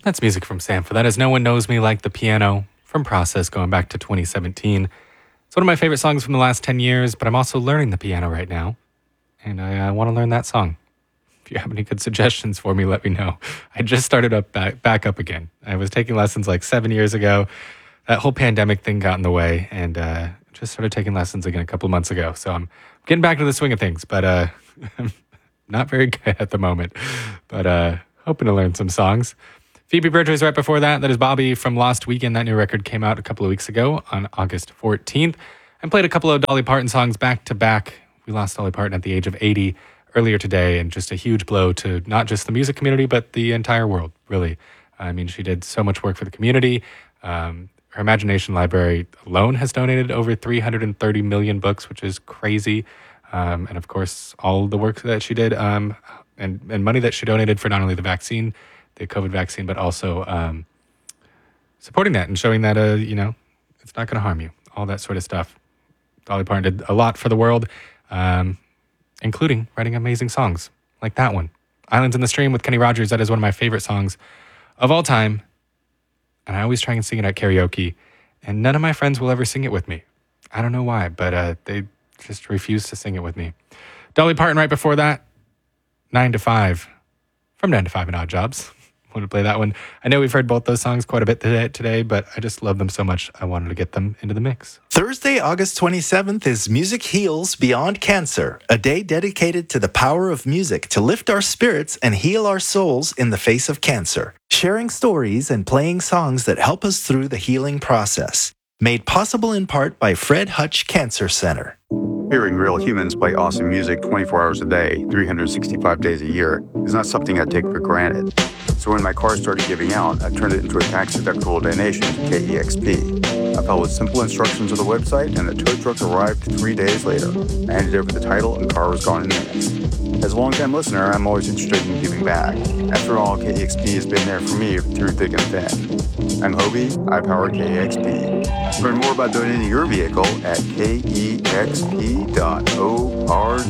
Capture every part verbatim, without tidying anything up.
That's music from Sampha. That is No One Knows Me Like the Piano from Process going back to twenty seventeen. It's one of my favorite songs from the last ten years, but I'm also learning the piano right now, and I uh, want to learn that song. If you have any good suggestions for me, let me know. I just started up back, back up again. I was taking lessons like seven years ago. That whole pandemic thing got in the way, and uh, just started taking lessons again a couple of months ago. So I'm getting back to the swing of things, but uh, I'm not very good at the moment. But uh, hoping to learn some songs. Phoebe Bridgers right before that. That is Bobby from Lost Weekend. That new record came out a couple of weeks ago on August fourteenth. I played a couple of Dolly Parton songs back to back. We lost Dolly Parton at the age of eighty earlier today, and just a huge blow to not just the music community, but the entire world, really. I mean, she did so much work for the community. Um, her Imagination Library alone has donated over three hundred thirty million books, which is crazy. Um, and of course, all the work that she did um, and, and money that she donated for not only the vaccine, the COVID vaccine, but also um, supporting that and showing that, uh, you know, it's not going to harm you. All that sort of stuff. Dolly Parton did a lot for the world, um, including writing amazing songs like that one. Islands in the Stream with Kenny Rogers. That is one of my favorite songs of all time. And I always try and sing it at karaoke. And none of my friends will ever sing it with me. I don't know why, but uh, they just refuse to sing it with me. Dolly Parton right before that. nine to five. From nine to five and Odd Jobs. Want to play that one. I know we've heard both those songs quite a bit today, today, but I just love them so much, I wanted to get them into the mix. Thursday, August twenty-seventh is Music Heals Beyond Cancer, a day dedicated to the power of music to lift our spirits and heal our souls in the face of cancer. Sharing stories and playing songs that help us through the healing process. Made possible in part by Fred Hutch Cancer Center. Hearing real humans play awesome music twenty-four hours a day, three hundred sixty-five days a year is not something I take for granted. So when my car started giving out, I turned it into a tax-deductible donation to K E X P. I followed simple instructions of the website, and the tow truck arrived three days later. I handed over the title, and the car was gone in minutes. As a long-time listener, I'm always interested in giving back. After all, K E X P has been there for me through thick and thin. I'm Hobie, I power K E X P. Learn more about donating your vehicle at K E X P dot org.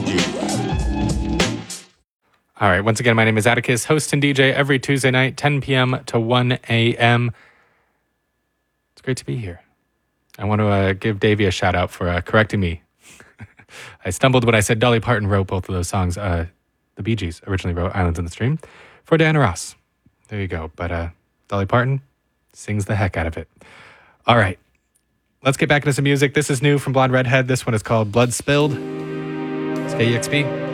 All right, once again, my name is Atticus, host and D J every Tuesday night, ten p.m. to one a.m. It's great to be here. I want to uh, give Davey a shout out for uh, correcting me. I stumbled when I said Dolly Parton wrote both of those songs. Uh, the Bee Gees originally wrote Islands in the Stream for Diana Ross. There you go. But uh, Dolly Parton sings the heck out of it. All right, let's get back into some music. This is new from Blonde Redhead. This one is called Blood Spilled. It's K E X P.